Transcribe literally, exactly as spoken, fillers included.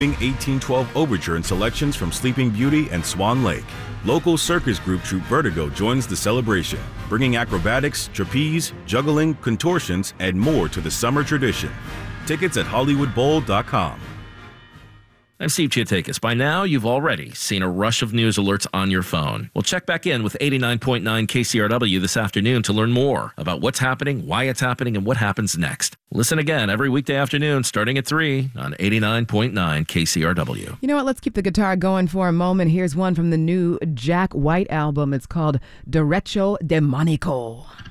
eighteen twelve Overture and selections from Sleeping Beauty and Swan Lake. Local circus group troupe Vertigo joins the celebration, bringing acrobatics, trapeze, juggling, contortions, and more to the summer tradition. Tickets at hollywood bowl dot com. I'm Steve Chiatakis. By now, you've already seen a rush of news alerts on your phone. Well, check back in with eighty-nine point nine K C R W this afternoon to learn more about what's happening, why it's happening, and what happens next. Listen again every weekday afternoon starting at three on eighty-nine point nine K C R W. You know what? Let's keep the guitar going for a moment. Here's one from the new Jack White album. It's called Derecho Demonico.